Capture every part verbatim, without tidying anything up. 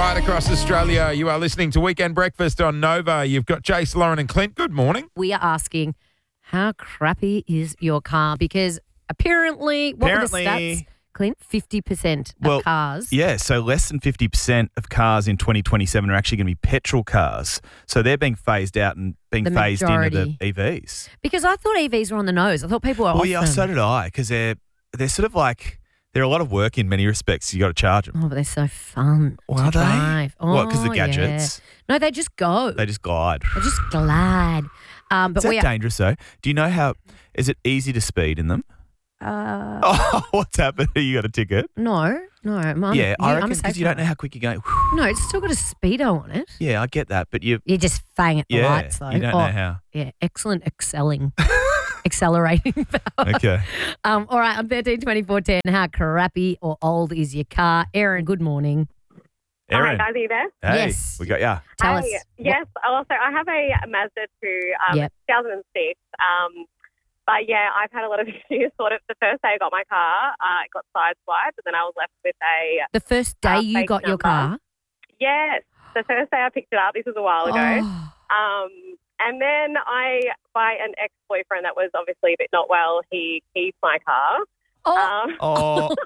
right across Australia. You are listening to Weekend Breakfast on Nova. You've got Jace, Lauren and Clint. Good morning. We are asking, how crappy is your car? Because apparently, what Apparently- were the stats? Clint, fifty percent of Well, cars. Yeah, so less than fifty percent of cars in twenty twenty-seven are actually going to be petrol cars. So they're being phased out and being The phased into majority. the E Vs. Because I thought E Vs were on the nose. I thought people were Well, off yeah, them. so did I, because they're, they're sort of like, they're a lot of work in many respects. You got to charge them. Oh, but they're so fun Well, to are they? drive. Oh, What, 'cause the yeah. gadgets? No, they just go. They just glide. They just glide. Um, but Is that we are, dangerous, though? Do you know how, is it easy to speed in them? uh, Oh, what's happened? You got a ticket? no, no. I'm, yeah, you, I I'm reckon a because safe you don't know driver. how quick you're going. No, it's still got a speedo on it. Yeah, I get that, but you, You just fang at the yeah, lights, though. you don't Oh, know how. Yeah, excellent excelling. Accelerating power. Okay. Um, all right, on thirteen twenty-four ten, how crappy or old is your car? Aaron, good morning. Aaron. Hi, guys, are you there? Hey, Yes. we got ya. Tell Hi. us. Yes, also, I have a Mazda two, um, Yep. two thousand six. Um, but yeah, I've had a lot of issues. Sort of the first day I got my car, uh, it got sideswiped, and then I was left with a The first day Uh, you fake got your number. car? yes. The first day I picked it up, this was a while ago. Oh. Um, and then I, by an ex-boyfriend that was obviously a bit not well, he keys my car. Oh. Um, Oh,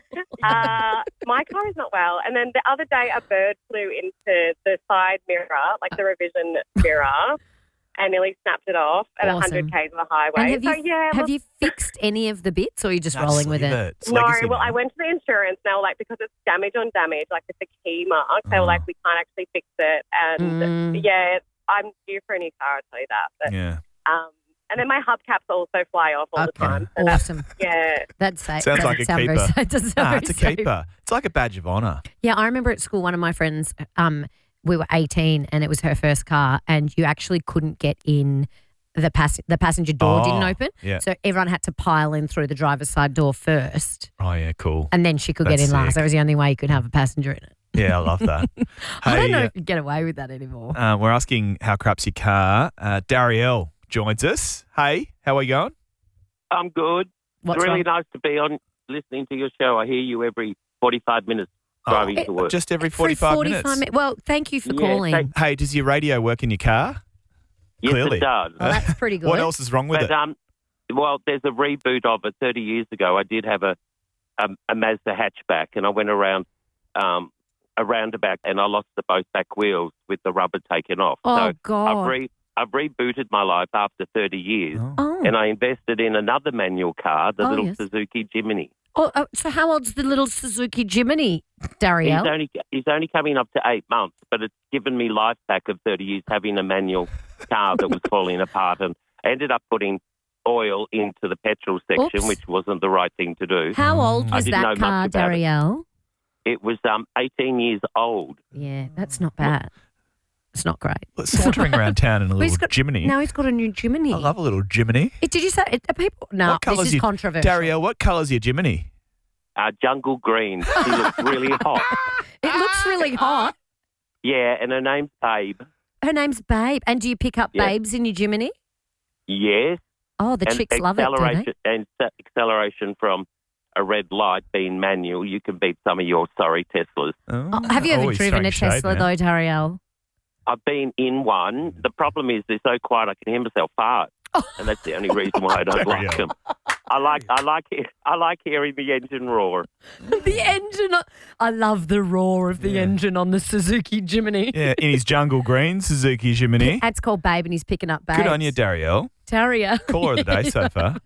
uh, my car is not well. And then the other day, a bird flew into the side mirror, like the revision mirror, and nearly snapped it off at Awesome. one hundred k's on the highway. And have so you, yeah, have look, you fixed any of the bits or are you just no, rolling just with leave it? It's no. legacy Well, now. I went to the insurance now, like because it's damage on damage, like it's a key mark. They were Oh. like, we can't actually fix it, and Mm. yeah, I'm due for a new car. I'll tell you that. But Yeah. um, and then my hubcaps also fly off all the Okay. time. So that's, Awesome. yeah. That's safe. Sounds doesn't like a sound very keeper. safe. It doesn't sound Nah, very it's a safe. keeper. It's like a badge of honour. Yeah, I remember at school, one of my friends, um, we were eighteen and it was her first car and you actually couldn't get in. The pass- the passenger door Oh, didn't open. yeah. So everyone had to pile in through the driver's side door first Oh, yeah, cool. and then she could That's get in last. sick. That was the only way you could have a passenger in it. Yeah, I love that. I don't Hey, know uh, if you get away with that anymore. Uh, we're asking how crap's your car. Uh, Darielle joins us. Hey, how are you going? I'm good. What's it's really wrong? nice to be on listening to your show. I hear you every forty-five minutes driving Oh, to work. Just every For forty-five, forty-five minutes. mi- Well, thank you for Yeah, calling. thank- Hey, does your radio work in your car? yes, clearly. it does. Well, that's pretty good. What else is wrong with But it? um, well, there's a reboot of it. Thirty years ago, I did have a a, a Mazda hatchback, and I went around um a roundabout, and I lost the both back wheels with the rubber taken off. Oh, so God. I've re I've rebooted my life after thirty years, Oh. Oh. and I invested in another manual car, the Oh, little yes. Suzuki Jimny. Oh, oh, so how old's the little Suzuki Jimny, He's Darielle? only he's only coming up to eight months, but it's given me life back of thirty years having a manual car that was falling apart, and I ended up putting oil into the petrol section, Oops. which wasn't the right thing to do. How old I was didn't that know car, much about it. Darielle? It was um eighteen years old. Yeah, that's not bad. It's not great. Well, sauntering around town in a Well, he's little got- Jimny. Now he's got a new Jimny. I love a little Jimny. Eh, Did you say are people? No, what this colour's is your, controversial. Darielle, what colour's your Jimny? Uh, jungle green. She looks really hot. It looks really hot. Yeah, and her name's Babe. Her name's Babe. And do you pick up Yeah. babes in your Jimny? Yes. Oh, the and chicks love it, don't they? acceleration and sa- acceleration from a red light being manual, you can beat some of your sorry Teslas. Oh, have you ever Always driven a throwing shade, Tesla, man. though, Darielle? I've been in one. The problem is they're so quiet I can hear myself fart, and that's the only reason why I don't There we like go. them. I like I like he- I like hearing the engine roar. The engine. I love the roar of the Yeah. engine on the Suzuki Jimny. Yeah, in his jungle green Suzuki Jimny. That's called Babe, and he's picking up babes. Good on you, Darielle. Daria. Caller of the day so far.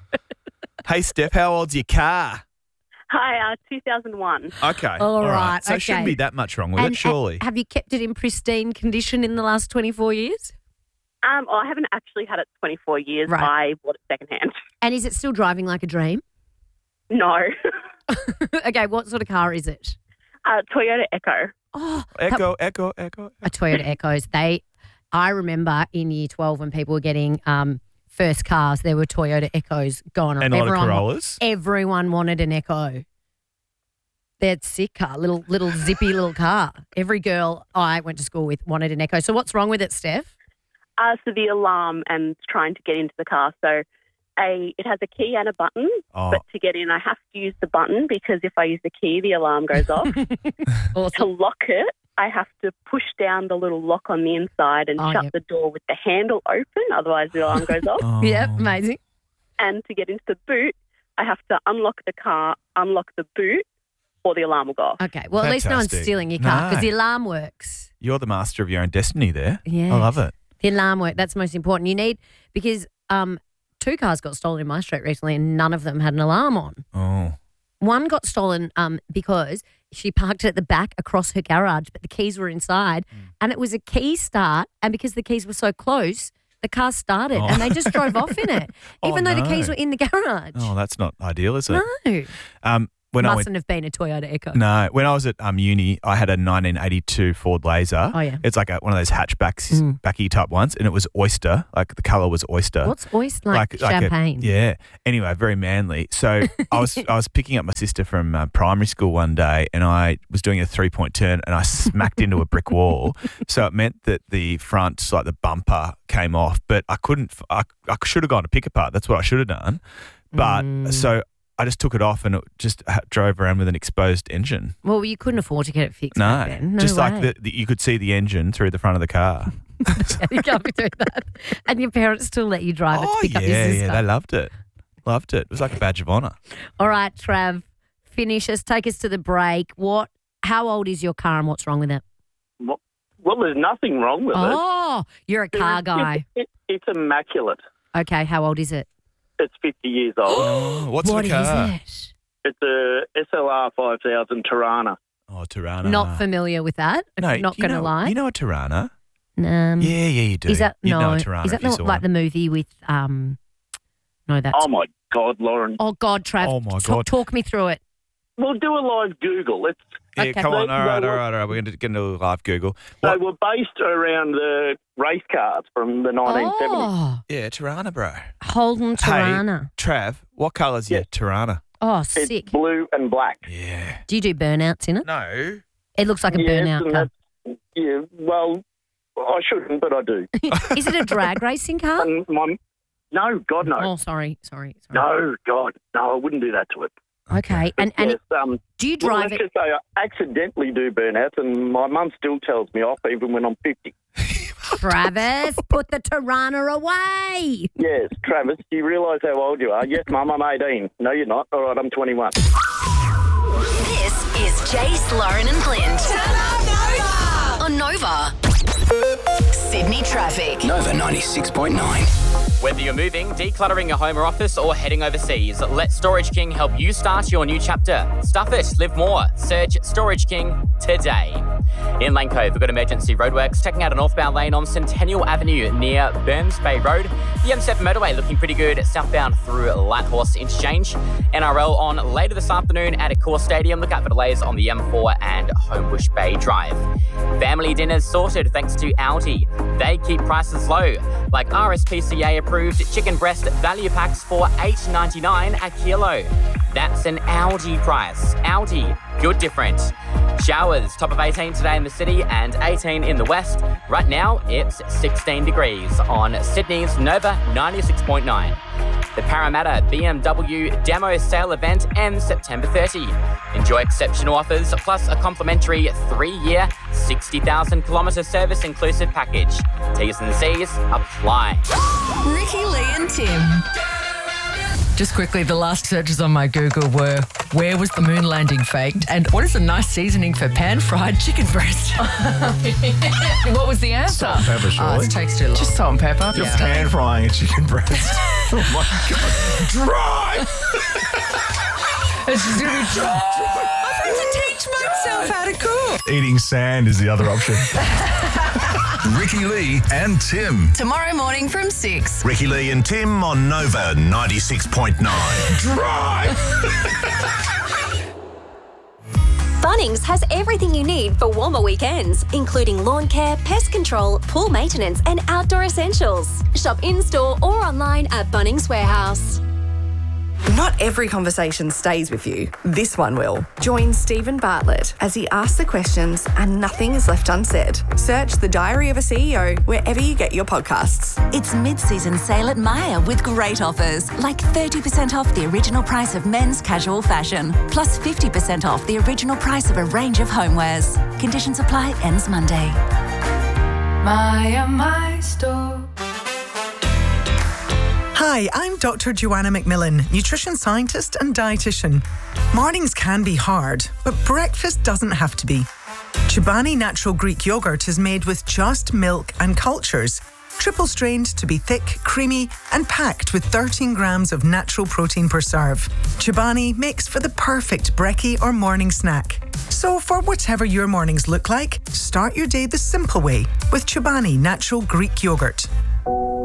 Hey, Steph, how old's your car? Hi, uh, two thousand one. Okay. All right, So it shouldn't okay. be that much wrong with And, it, surely. uh, have you kept it in pristine condition in the last twenty-four years? Um, well, I haven't actually had it twenty-four years. Right. I bought it secondhand. And is it still driving like a dream? No. Okay, what sort of car is it? uh, Toyota Echo. Oh, Echo, echo, echo. a Toyota Echoes. They, I remember in year twelve when people were getting um, first cars, there were Toyota Echoes going on. And a lot of everyone, Corollas. everyone wanted an Echo. They're sick car, little little zippy little car. Every girl I went to school with wanted an Echo. So what's wrong with it, Steph? Uh, so the alarm and trying to get into the car. So a it has a key and a button, Oh, but to get in, I have to use the button because if I use the key, the alarm goes off. To Awesome. lock it, I have to push down the little lock on the inside and Oh, shut yep. the door with the handle open, otherwise the alarm goes off. Oh. Yep, amazing. And to get into the boot, I have to unlock the car, unlock the boot, or the alarm will go off. Okay, well, at least no one's Fantastic. stealing your car because No. the alarm works. You're the master of your own destiny there. Yeah. I love it. The alarm work, that's most important. You need, because um, two cars got stolen in my street recently and none of them had an alarm on. Oh. One got stolen um, because she parked it at the back across her garage, but the keys were inside Mm. and it was a key start. And because the keys were so close, the car started Oh. and they just drove off in it, Oh, even though the keys no. were in the garage. Oh, that's not ideal, is it? No. Um, when I went, Mustn't have been a Toyota Echo. no, when I was at um, uni, I had a nineteen eighty-two Ford Laser. Oh, yeah. It's like a, one of those hatchbacks, Mm. backy type ones, and it was oyster. Like the colour was oyster. What's oyster? Like, a- champagne? yeah. Anyway, very manly. So I was I was picking up my sister from uh, primary school one day, and I was doing a three point turn, and I smacked into a brick wall. So it meant that the front, like the bumper, came off. But I couldn't. f- I, I should have gone to pick apart. That's what I should have done. But Mm. so I just took it off, and it just ha- drove around with an exposed engine. Well, you couldn't afford to get it fixed No, back then. No just way. like the, the, you could see the engine through the front of the car. You can't be doing that. And your parents still let you drive it to oh pick yeah, up your sister. yeah, they loved it. Loved it. It was like a badge of honour. All right, Trav, finish us. Take us to the break. What? How old is your car and what's wrong with it? Well, well, there's nothing wrong with it. Oh, you're a car guy. It, it, it's immaculate. Okay, how old is it? It's fifty years old. Oh, what's What the is car? it? It's a S L R five thousand Tirana. Oh, Tirana. Not familiar with that. No, not you going to know- lie. You know a Tirana? um, Yeah, yeah, you do. Is that You'd no? know a Tirana Is that if you the, saw like one. the movie with um? No, that's. Oh, my God, Lauren. Oh God, Trav. Oh, my ta- God. Talk me through it. We'll do a live Google. It's Yeah, Okay. come on. They- All right, they all were- right, all right. We're going to get into a live Google. They What? were based around the race cars from the nineteen seventies. Oh, Yeah, Tirana, bro. Holden Tirana. Trav, what colour's your Tirana? Oh, It's sick. blue and black. Yeah. Do you do burnouts in it? No. It looks like a Yes, burnout and car. that's- Yeah, well, I shouldn't, but I do. Is it a drag racing car? And my, no, God, no. Oh, sorry, sorry, sorry. No, God, no, I wouldn't do that to it. Okay, and and yes, um, do you well, drive let's it? just say I accidentally do burnouts, and my mum still tells me off even when I'm fifty. Travis, put the Tirana away. Yes, Travis, do you realise how old you are? Yes, Mum, I'm eighteen. No, you're not. All right, I'm twenty-one. This is Jace, Lauren and Clint. On Nova. Sydney traffic. Nova ninety-six point nine. Whether you're moving, decluttering your home or office, or heading overseas, let Storage King help you start your new chapter. Stuff it, live more. Search Storage King today. In Lane Cove, we've got emergency roadworks taking out a northbound lane on Centennial Avenue near Burns Bay Road. The M seven motorway looking pretty good southbound through Lighthorse Interchange. N R L on later this afternoon at Accor Stadium. Look out for delays on the M four and Homebush Bay Drive. Family dinners sorted thanks to Audi. They keep prices low, like R S P C A approved chicken breast value packs for eight ninety-nine a kilo. That's an Audi price. Audi, you're different. Showers, top of eighteen today in the city and eighteen in the west. Right now, it's sixteen degrees on Sydney's Nova ninety-six point nine. The Parramatta B M W demo sale event ends September thirtieth. Enjoy exceptional offers plus a complimentary three-year, sixty thousand kilometre service inclusive package. T's and C's apply. Ricky, Lee and Tim. Just quickly, the last searches on my Google were, where was the moon landing faked? And what is a nice seasoning for pan-fried chicken breast? What was the answer? Salt and pepper, Oh, surely. it takes too long. Just salt and pepper. You're pan frying a chicken breast. Oh my god. Dry! It's just going to be dry. I've had to teach myself how to cook. Eating sand is the other option. Ricky Lee and Tim. Tomorrow morning from six. Ricky Lee and Tim on Nova ninety-six point nine. Dry! Bunnings has everything you need for warmer weekends, including lawn care, pest control, pool maintenance, and outdoor essentials. Shop in-store or online at Bunnings Warehouse. Not every conversation stays with you. This one will. Join Stephen Bartlett as he asks the questions and nothing is left unsaid. Search The Diary of a C E O wherever you get your podcasts. It's mid-season sale at Myer with great offers, like thirty percent off the original price of men's casual fashion, plus fifty percent off the original price of a range of homewares. Conditions apply, ends Monday. Myer, my store. Hi, I'm Doctor Joanna McMillan, nutrition scientist and dietitian. Mornings can be hard, but breakfast doesn't have to be. Chobani Natural Greek Yogurt is made with just milk and cultures, triple strained to be thick, creamy, and packed with thirteen grams of natural protein per serve. Chobani makes for the perfect brekkie or morning snack. So for whatever your mornings look like, start your day the simple way with Chobani Natural Greek Yogurt.